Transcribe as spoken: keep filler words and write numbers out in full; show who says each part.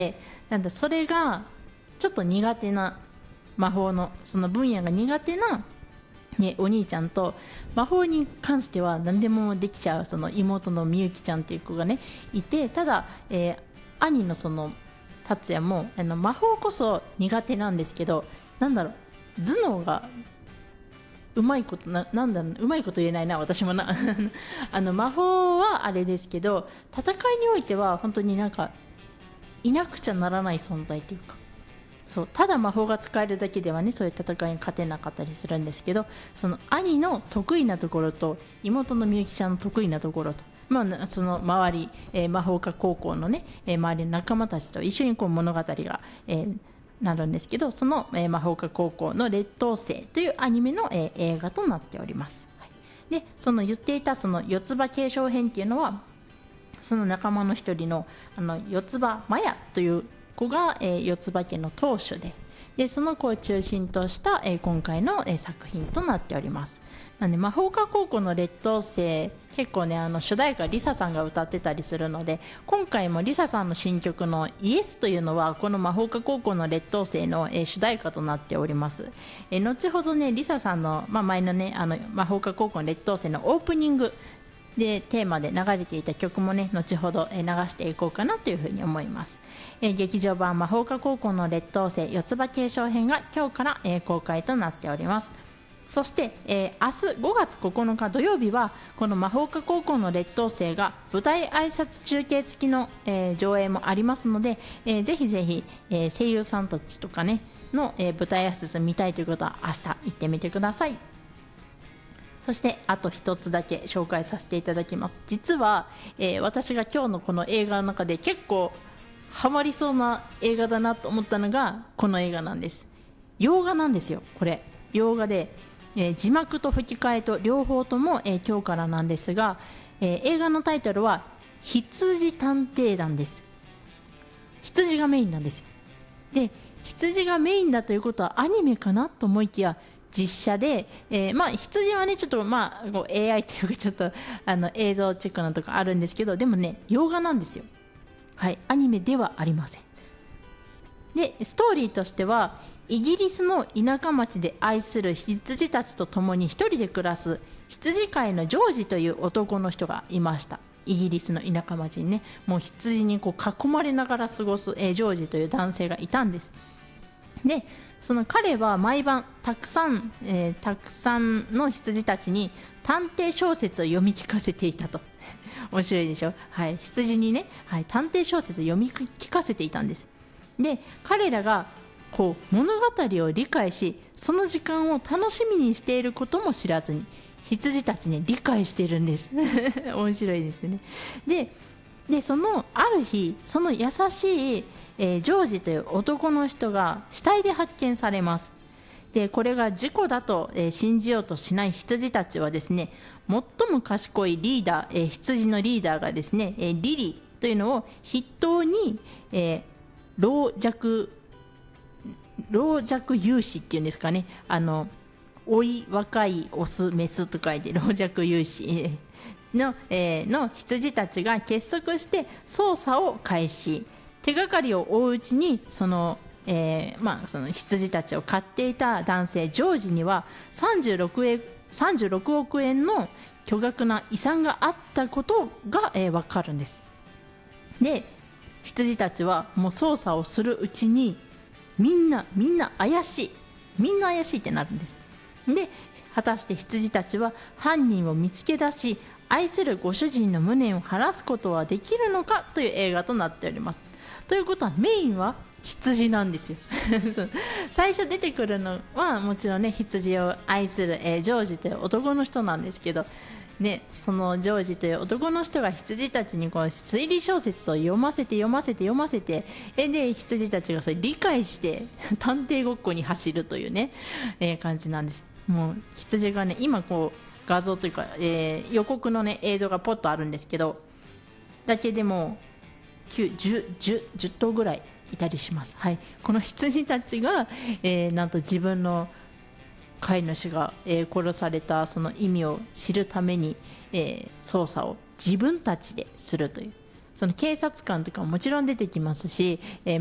Speaker 1: なんだそれがちょっと苦手な魔法のその分野が苦手な、ね、お兄ちゃんと魔法に関しては何でもできちゃうその妹のみゆきちゃんっていう子がねいて、ただ、えー、兄のその達也もあの魔法こそ苦手なんですけど、なんだろう頭脳がうまいことな、なんだうまいこと言えないな私もなあの魔法はあれですけど、戦いにおいては本当になんかいなくちゃならない存在というか、そうただ魔法が使えるだけではねそういう戦いに勝てなかったりするんですけど、その兄の得意なところと妹のみゆきちゃんの得意なところと、まあ、その周り、えー、魔法科高校のね、えー、周りの仲間たちと一緒にこう物語が、えーなるんですけど、その、えー、魔法科高校の劣等生というアニメの、えー、映画となっております。はい、でその言っていたその四つ葉継承編っていうのは、その仲間の一人のあの四つ葉マヤという子が、えー、四つ葉家の当主で、でその子を中心とした、えー、今回の、えー、作品となっております。なんで魔法科高校の劣等生、結構ねあの主題歌リサさんが歌ってたりするので、今回もリサさんの新曲のイエスというのはこの魔法科高校の劣等生の、えー、主題歌となっております。えー、後ほどねリサさんの、まあ、前のねあの魔法科高校の劣等生のオープニングでテーマで流れていた曲もね後ほど流していこうかなというふうに思います。えー、劇場版魔法科高校の劣等生四つ葉継承編が今日から、えー、公開となっております。そして、えー、明日ごがつここのか土曜日はこの魔法科高校の劣等生が舞台挨拶中継付きの、えー、上映もありますので、えー、ぜひぜひ、えー、声優さんたちとかねの、えー、舞台挨拶見たいという方は明日行ってみてください。そしてあと一つだけ紹介させていただきます。実は、えー、私が今日のこの映画の中で結構ハマりそうな映画だなと思ったのがこの映画なんです。洋画なんですよ。これ洋画で、えー、字幕と吹き替えと両方とも、えー、今日からなんですが、えー、映画のタイトルは羊探偵団です。羊がメインなんですよ。で羊がメインだということはアニメかなと思いきや実写で、えー、まあ羊はねちょっとまあこう エーアイ っていうかちょっとあの映像チックなとこあるんですけど、でもね洋画なんですよ。はい、アニメではありません。でストーリーとしてはイギリスの田舎町で愛する羊たちと共に一人で暮らす羊飼いのジョージという男の人がいました。イギリスの田舎町にねもう羊にこう囲まれながら過ごす、えー、ジョージという男性がいたんです。でその彼は毎晩たくさん、えー、たくさんの羊たちに探偵小説を読み聞かせていたと面白いでしょ、はい、羊にね、はい、探偵小説を読み聞かせていたんです。で彼らがこう物語を理解しその時間を楽しみにしていることも知らずに羊たちに理解しているんです面白いですね。ででそのある日その優しい、えー、ジョージという男の人が死体で発見されます。でこれが事故だと、えー、信じようとしない羊たちはですね、最も賢いリーダー、えー、羊のリーダーがですね、えー、リリーというのを筆頭に、えー、老若老若有志っていうんですかね、あの老い若いオスメスと書いて老若有志の、えー、の羊たちが結束して捜査を開始。手がかりを追ううちにその、えーまあ、その羊たちを飼っていた男性ジョージにはさんじゅうろくえんさんじゅうろくおくえんの巨額な遺産があったことが、えー、分かるんです。で羊たちはもう捜査をするうちにみんなみんな怪しいみんな怪しいってなるんです。で果たして羊たちは犯人を見つけ出し愛するご主人の無念を晴らすことはできるのかという映画となっております。ということはメインは羊なんですよ最初出てくるのはもちろんね羊を愛する、えー、ジョージという男の人なんですけど、ね、そのジョージという男の人が羊たちにこう推理小説を読ませて読ませて読ませて、えで羊たちがそれ理解して探偵ごっこに走るというね、えー、感じなんです。もう羊がね今こう画像というか、えー、予告のね映像がポッとあるんですけど、だけでもきゅう、じゅう、じゅう、じゅっ頭ぐらいいたりします。はい、この羊たちが、えー、なんと自分の飼い主が、えー、殺されたその意味を知るために、えー、捜査を自分たちでするという、 その警察官とかももちろん出てきますし、えー